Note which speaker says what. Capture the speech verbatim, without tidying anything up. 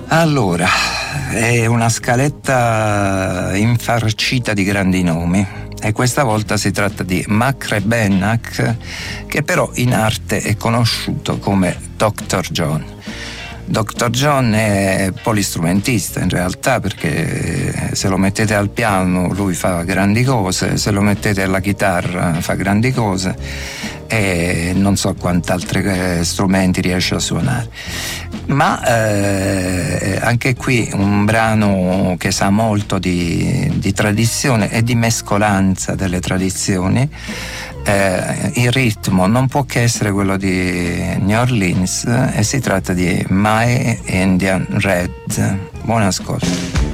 Speaker 1: Allora, è una scaletta infarcita di grandi nomi e questa volta si tratta di Mac Rebennack, che però in arte è conosciuto come doctor John. doctor John è polistrumentista in realtà, perché se lo mettete al piano lui fa grandi cose, se lo mettete alla chitarra fa grandi cose e non so quant'altri strumenti riesce a suonare. Ma eh, anche qui un brano che sa molto di, di tradizione e di mescolanza delle tradizioni. Eh, il ritmo non può che essere quello di New Orleans e si tratta di My Indian Red. Buon ascolto.